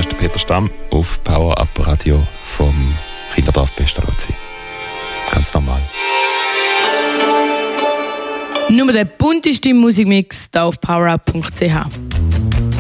Das ist der Peter Stamm auf Power Up Radio vom Kinderdorf Pestalozzi. Ganz normal. Nur der bunteste Musikmix hier auf powerup.ch.